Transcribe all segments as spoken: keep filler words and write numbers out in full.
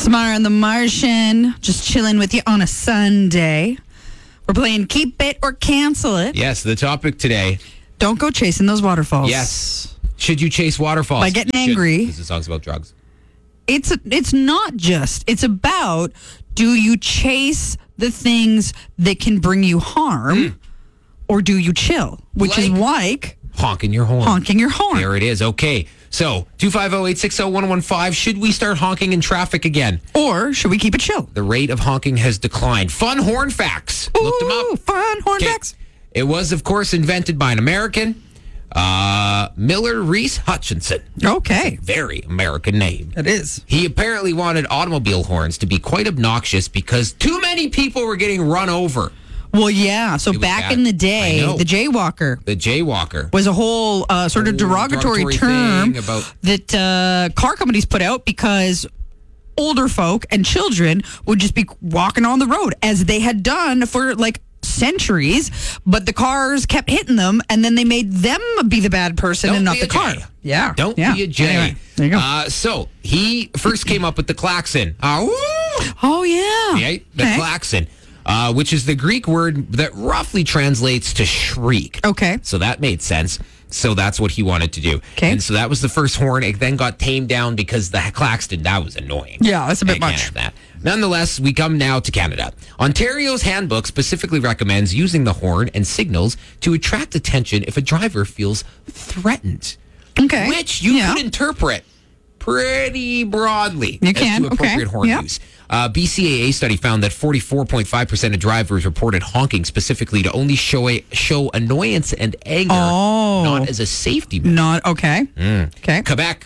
Samara and the Martian, just chilling with you on a Sunday. We're playing Keep It or Cancel It. Yes, the topic today. Don't go chasing those waterfalls. Yes. Should you chase waterfalls? By getting angry. Because the song's about drugs. It's it's not just. It's about, do you chase the things that can bring you harm, mm. or do you chill? Which like, is like honking your horn. Honking your horn. There it is. Okay. So, two five zero, eight six zero, one one five. Should we start honking in traffic again? Or should we keep it chill? The rate of honking has declined. Fun horn facts. Ooh, Looked them up. Fun horn okay. facts. It was, of course, invented by an American, uh, Miller Reese Hutchinson. Okay. Very American name. It is. He apparently wanted automobile horns to be quite obnoxious because too many people were getting run over. Well, yeah. So back bad. in the day, the jaywalker. The jaywalker. Was a whole uh, sort of derogatory, derogatory term about- that uh, car companies put out because older folk and children would just be walking on the road as they had done for like centuries, but the cars kept hitting them and then they made them be the bad person Don't and not be the a car. Jay. Yeah. Don't yeah. be a Jay. Anyway, there you go. Uh, so he first came up with the klaxon. Uh, oh, yeah. Right? The okay. klaxon. Uh, which is the Greek word that roughly translates to shriek. Okay. So that made sense. So that's what he wanted to do. Okay. And so that was the first horn. It then got tamed down because the klaxon, that was annoying. Yeah, that's a bit I can't much. have that. Nonetheless, we come now to Canada. Ontario's handbook specifically recommends using the horn and signals to attract attention if a driver feels threatened. Okay. Which you yeah. could interpret pretty broadly you as can. to appropriate okay. horn yep. use. Uh, B C A A study found that forty-four point five percent of drivers reported honking specifically to only show a, show annoyance and anger, oh. not as a safety measure. Not, okay. Mm. Okay. Quebec,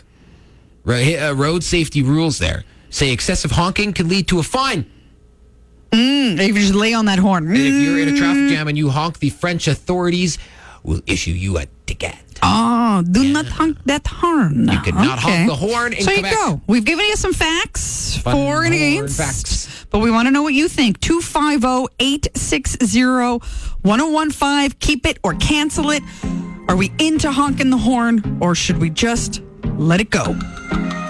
uh, road safety rules there say excessive honking can lead to a fine. Mm, if you just lay on that horn. Mm. If you're in a traffic jam and you honk, the French authorities will issue you a ticket. Oh, do yeah. not honk that horn. You cannot okay. honk the horn in so Quebec. So you go. We've given you some facts Fun for and against. Facts. But we want to know what you think. two five zero, eight six zero, one zero one five. Keep it or cancel it. Are we into honking the horn or should we just let it go?